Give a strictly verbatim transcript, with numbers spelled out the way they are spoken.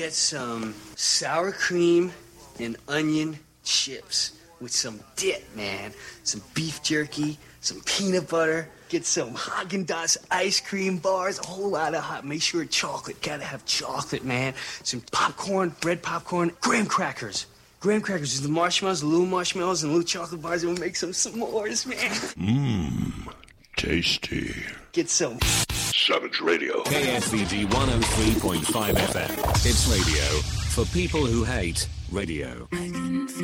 get some sour cream and onion chips with some dip, man. Some beef jerky, some peanut butter. Get some Haagen-Dazs ice cream bars, a whole lot of hot. Make sure chocolate. Gotta have chocolate, man. Some popcorn, bread popcorn, graham crackers. Graham crackers with the marshmallows, the little marshmallows, and little chocolate bars, and we'll make some s'mores, man. Mmm, tasty. Get some Savage Radio. K S V G one oh three point five F M. It's radio for people who hate radio.